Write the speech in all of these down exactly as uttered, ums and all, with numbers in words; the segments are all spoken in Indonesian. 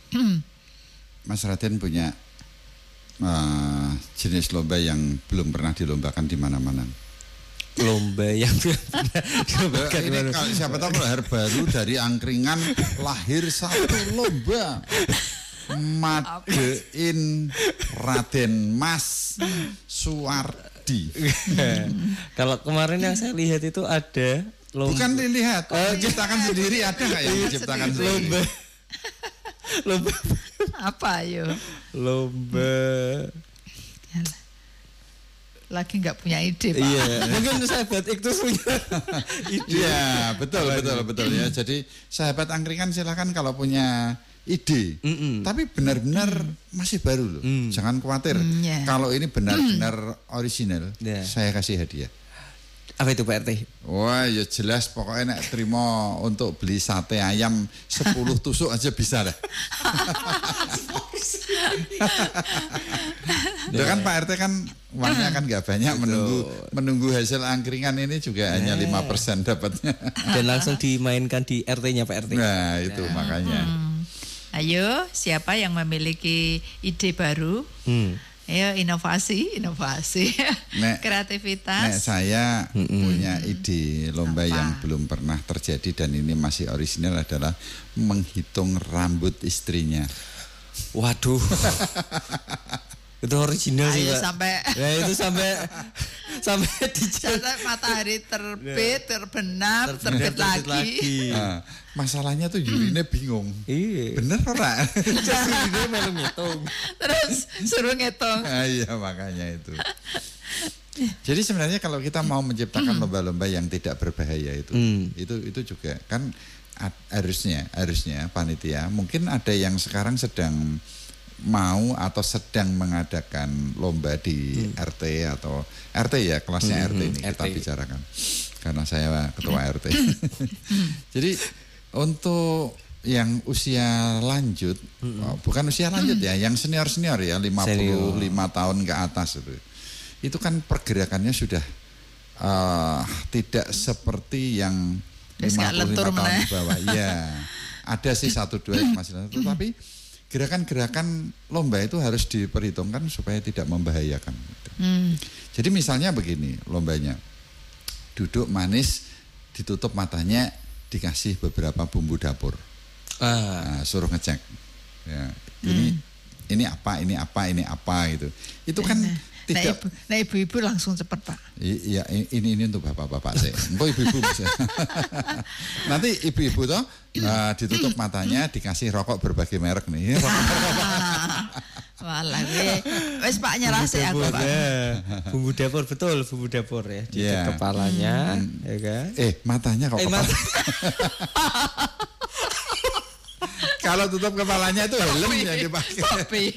Mas Raden punya uh, jenis lomba yang belum pernah dilombakan di mana-mana. Lomba yang belum pernah dilombakan. Ini kalau siapa tahu lahir baru dari angkringan lahir satu lomba. Madein Raden Mas Suwardi. Kalau kemarin yang saya lihat itu ada lomba. Bukan dilihat, oh, ciptakan sendiri ada nggak yang diciptakan sendiri? Lomba. Lomba apa yo? Lomba. Lagi nggak punya ide, Pak. Iya, mungkin sahabat Iktus punya ide. Iya, betul, betul, betul ya. Jadi sahabat angkringan silakan kalau punya ide, mm-mm. tapi benar-benar mm. masih baru loh. Mm. Jangan khawatir. Mm, yeah. Kalau ini benar-benar mm. original, yeah. saya kasih hadiah. Apa itu Pak R T? Wah, ya jelas pokoknya nek terima untuk beli sate ayam sepuluh tusuk aja bisa lah. Ya kan Pak R T kan uangnya kan nggak banyak, menunggu menunggu hasil angkringan ini juga hanya lima persen dapatnya. Dan langsung dimainkan di R T-nya Pak R T. Nah, itu nah. makanya. Hmm. Ayo, siapa yang memiliki ide baru? Hmm. Ayo, inovasi, inovasi, nek, kreativitas. Nek saya mm-mm. punya ide lomba apa? Yang belum pernah terjadi dan ini masih orisinal adalah menghitung rambut istrinya. Waduh. Itu original sih, Pak. Sampai ya itu sampai sampai di sampai matahari terbit, terbenam, terbit, terbit lagi. lagi. Nah, masalahnya tuh jurinya bingung. Iya. Bener ora? Jurinya melu ngitung. Terus suruh ngitung. Ah, iya makanya itu. Jadi sebenarnya kalau kita mau menciptakan lomba-lomba yang tidak berbahaya itu, mm. itu itu juga kan harusnya harusnya panitia mungkin ada yang sekarang sedang mau atau sedang mengadakan lomba di hmm. R T atau R T ya kelasnya hmm, R T ini R T. Kita bicarakan karena saya ketua R T. Jadi untuk yang usia lanjut hmm. bukan usia lanjut ya, yang senior-senior ya lima puluh lima Senior. Tahun ke atas itu. Itu kan pergerakannya sudah uh, tidak seperti yang lima puluh lima tahun di bawah. Iya. Ada sih satu dua yang masih lanjut tapi gerakan-gerakan lomba itu harus diperhitungkan supaya tidak membahayakan. Hmm. Jadi misalnya begini lombanya, duduk manis, ditutup matanya, dikasih beberapa bumbu dapur, ah. nah, suruh ngecek. Ya, ini hmm. ini apa, ini apa, ini apa gitu. Itu kan nah, tidak. Nah, ibu, nah ibu-ibu langsung cepat Pak. Iya ini ini untuk bapak-bapak sih. Mbok ibu-ibu bisa. Nanti ibu-ibu toh uh, ditutup matanya, dikasih rokok berbagai merek nih. Walah, wes Pak nyerah sih aku Pak. Bumbu dapur betul, bumbu dapur ya di yeah. kepalanya, hmm. ya kan? Eh matanya kok eh, kepala. Mat- Kalau tutup kepalanya itu helm yang dipakai.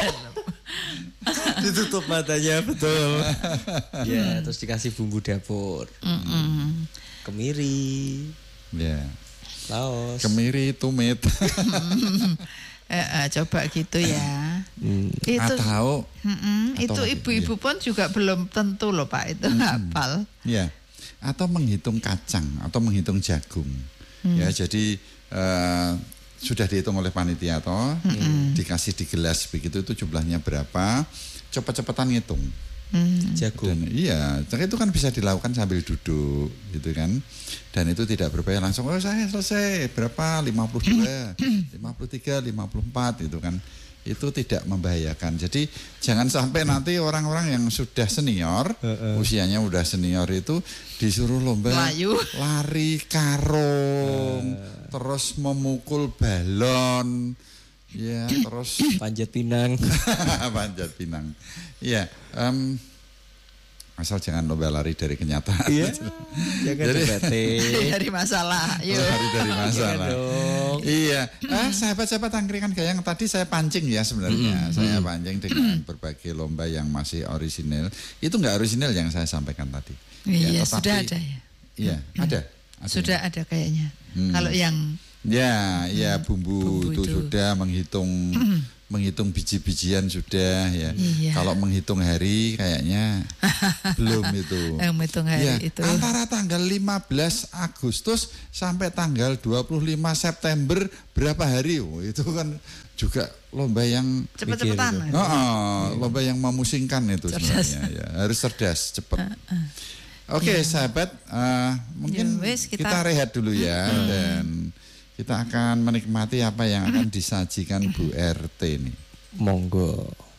Ditutup matanya betul. Ya, terus dikasih bumbu dapur. Mm-mm. Kemiri. Ya. Laos. Kemiri, tumit. eh, eh, coba gitu ya. Hmm. Itu atau, mm-mm, atau itu ibu-ibu ya. Pun juga belum tentu loh Pak itu hmm. hafal. Ya. Atau menghitung kacang atau menghitung jagung. Hmm. Ya, jadi uh, sudah dihitung oleh panitia toh, mm-hmm. dikasih di gelas begitu itu jumlahnya berapa, cepet-cepetan ngitung. Mm. Jagung. Dan, iya, itu kan bisa dilakukan sambil duduk, gitu kan. Dan itu tidak berbahaya langsung. Oh saya selesai berapa? lima puluh dua, lima puluh tiga, lima puluh empat itu kan. Itu tidak membahayakan. Jadi jangan sampai nanti orang-orang yang sudah senior, uh, uh. usianya udah senior itu disuruh lomba Layu. lari karung, uh. terus memukul balon, ya terus panjat pinang, panjat pinang, ya. Um, asal jangan lomba lari dari kenyataan. Iya. Jangan dari, dari masalah. Yuk. Lari dari masalah. Iya. Ah, sahabat-sahabat angkringan gayang tadi saya pancing ya sebenarnya. Mm-hmm. Saya pancing dengan berbagai lomba yang masih orisinil. Itu enggak orisinil yang saya sampaikan tadi. Iya, ya, tetapi, sudah ada ya. Iya, hmm. ada, ada. Sudah ya. Ada kayaknya. Hmm. Kalau yang ya, ya bumbu, bumbu itu, itu sudah menghitung menghitung biji-bijian sudah ya. Iya. Kalau menghitung hari kayaknya belum itu. Menghitung hari ya, itu. Antara tanggal lima belas Agustus sampai tanggal dua puluh lima September berapa hari? Oh, itu kan juga lomba yang cepet-cepetan. Oh, oh, lomba yang memusingkan itu cerdas. Sebenarnya ya. Harus cerdas, cepat. Uh, uh. Oke, okay, ya. Sahabat, uh, mungkin ya, wis, kita... kita rehat dulu ya hmm. dan kita akan menikmati apa yang akan disajikan Bu R T ini. Monggo.